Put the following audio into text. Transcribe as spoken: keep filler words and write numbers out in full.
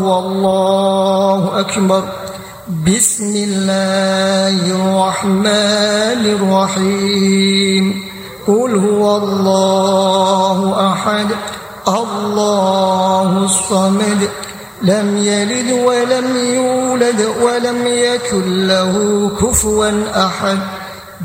والله أكبر. بسم الله الرحمن الرحيم. قل هو الله أحد الله الصمد لم يلد ولم يولد ولم يكن له كفوا أحد.